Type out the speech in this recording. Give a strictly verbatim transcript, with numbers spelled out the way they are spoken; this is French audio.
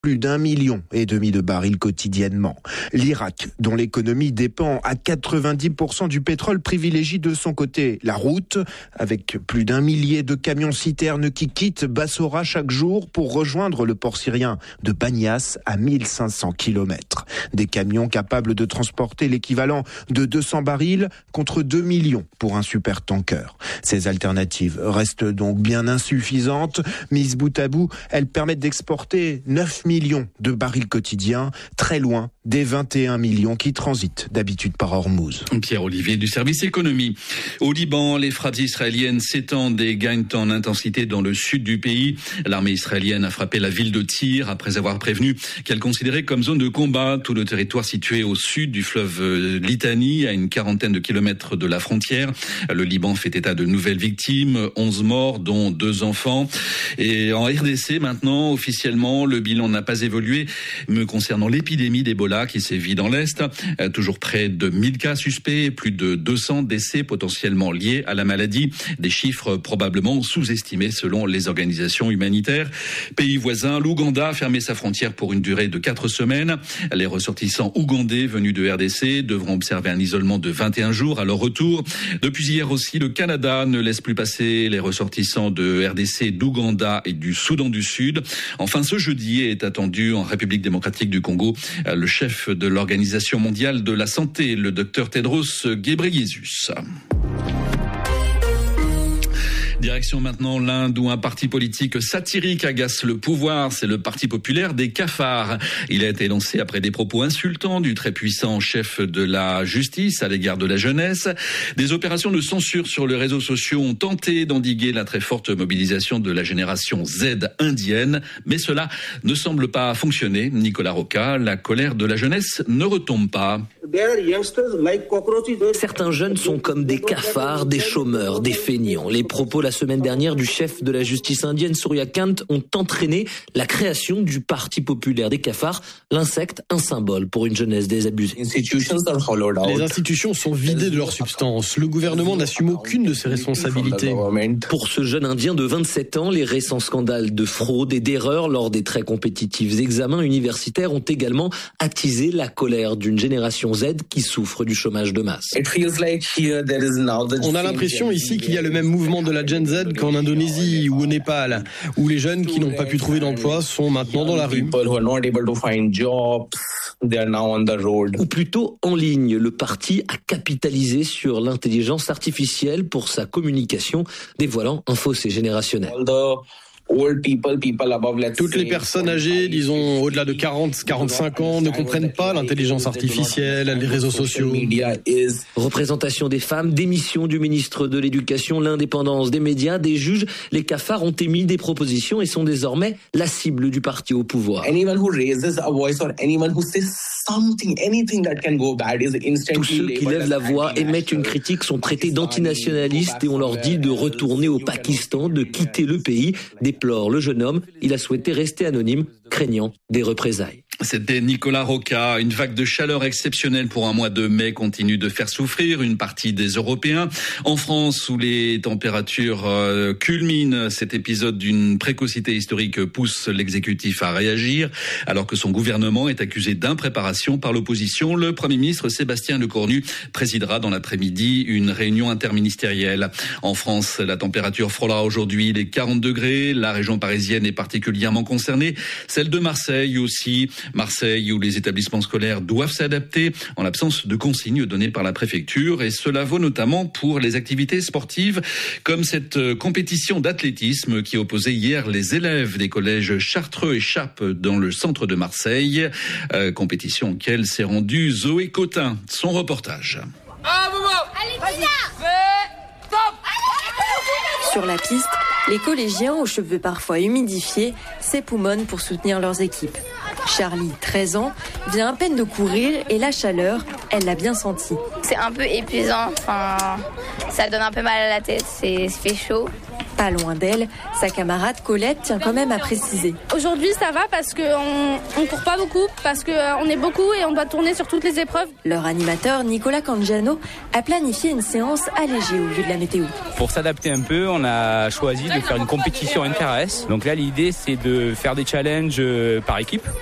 plus d'un million et demi de barils quotidiennement. L'Irak, dont l'économie dépend à quatre-vingt-dix pour cent du pétrole, privilégie de son côté la route, avec plus d'un millier de camions-citernes qui quittent Bassora chaque jour pour rejoindre le port syrien de Banias à mille cinq cents kilomètres. Des camions capables de transporter l'équivalent de deux cents barils contre deux millions pour un supertanker. Ces alternatives restent donc bien insuffisantes. Mises bout à bout, elles permettent d'exporter neuf millions de barils quotidiens, très loin des vingt et un millions qui transitent d'habitude par Hormuz. Pierre-Olivier du service économie. Au Liban, les frappes israéliennes s'étendent et gagnent en intensité dans le sud du pays. L'armée israélienne a frappé la ville de Tyr après avoir prévenu qu'elle considérait comme zone de combat tout le territoire situé au sud du fleuve Litani, à une quarantaine de kilomètres de la frontière. Le Liban fait état de nouvelles victimes, onze morts, dont deux enfants. Et en R D C, maintenant, officiellement, le bilan n'a pas évolué, me concernant l'épidémie d'Ebola qui sévit dans l'Est. Toujours près de mille cas suspects, plus de deux cents décès potentiellement liés à la maladie. Des chiffres probablement sous-estimés selon les organisations humanitaires. Pays voisin, l'Ouganda a fermé sa frontière pour une durée de quatre semaines. Les ressortissants ougandais venus de R D C devront observer un isolement de vingt et un jours à leur retour. Depuis hier aussi, le Canada ne laisse plus passer les ressortissants de R D C, d'Ouganda et du Soudan du Sud. Enfin, ce jeudi est attendu en République démocratique du Congo le chef de l'Organisation mondiale de la santé, le docteur Tedros Ghebreyesus. Direction maintenant l'Inde où un parti politique satirique agace le pouvoir, c'est le Parti populaire des cafards. Il a été lancé après des propos insultants du très puissant chef de la justice à l'égard de la jeunesse. Des opérations de censure sur les réseaux sociaux ont tenté d'endiguer la très forte mobilisation de la génération Z indienne, mais cela ne semble pas fonctionner. Nicolas Roca, la colère de la jeunesse ne retombe pas. Certains jeunes sont comme des cafards, des chômeurs, des feignants. Les propos la semaine dernière du chef de la justice indienne, Surya Kant, ont entraîné la création du Parti populaire des cafards, l'insecte, un symbole pour une jeunesse désabusée. Les institutions sont vidées de leur substance. Le gouvernement n'assume aucune de ses responsabilités. Pour ce jeune Indien de vingt-sept ans, les récents scandales de fraude et d'erreur lors des très compétitifs examens universitaires ont également attisé la colère d'une génération Z qui souffre du chômage de masse. On a l'impression ici qu'il y a le même mouvement de la Gen Z qu'en Indonésie ou au Népal, où les jeunes qui n'ont pas pu trouver d'emploi sont maintenant dans la rue. Ou plutôt en ligne. Le parti a capitalisé sur l'intelligence artificielle pour sa communication, dévoilant un fossé générationnel. Toutes les personnes âgées, disons au-delà de quarante à quarante-cinq ans, ne comprennent pas l'intelligence artificielle, les réseaux sociaux. Représentation des femmes, démission du ministre de l'Éducation, l'indépendance des médias, des juges, les cafards ont émis des propositions et sont désormais la cible du parti au pouvoir. Tous ceux qui lèvent la voix, émettent une critique, sont traités d'antinationalistes et on leur dit de retourner au Pakistan, de quitter le pays, déplore le jeune homme. Il a souhaité rester anonyme, craignant des représailles. C'était Nicolas Roca. Une vague de chaleur exceptionnelle pour un mois de mai continue de faire souffrir une partie des Européens. En France, où les températures euh, culminent, cet épisode d'une précocité historique pousse l'exécutif à réagir. Alors que son gouvernement est accusé d'impréparation par l'opposition, le Premier ministre Sébastien Lecornu présidera dans l'après-midi une réunion interministérielle. En France, la température frôlera aujourd'hui les quarante degrés. La région parisienne est particulièrement concernée. Celle de Marseille aussi. Marseille, où les établissements scolaires doivent s'adapter en l'absence de consignes données par la préfecture. Et cela vaut notamment pour les activités sportives, comme cette compétition d'athlétisme qui opposait hier les élèves des collèges Chartreux et Chappe dans le centre de Marseille. Euh, compétition auquel s'est rendue Zoé Cotin. Son reportage. Ah, maman! Allez, vas-y! Stop! Sur la piste, les collégiens aux cheveux parfois humidifiés s'époumonnent pour soutenir leurs équipes. Charlie, treize ans, vient à peine de courir et la chaleur, elle l'a bien senti. C'est un peu épuisant, enfin, ça donne un peu mal à la tête, c'est, ça fait chaud. Pas loin d'elle, sa camarade Colette tient quand même à préciser. Aujourd'hui, ça va parce qu'on ne court pas beaucoup, parce qu'on est beaucoup et on doit tourner sur toutes les épreuves. Leur animateur, Nicolas Cangiano, a planifié une séance allégée au vu de la météo. Pour s'adapter un peu, on a choisi de faire une compétition inter-A S. Donc là, l'idée, c'est de faire des challenges par équipe.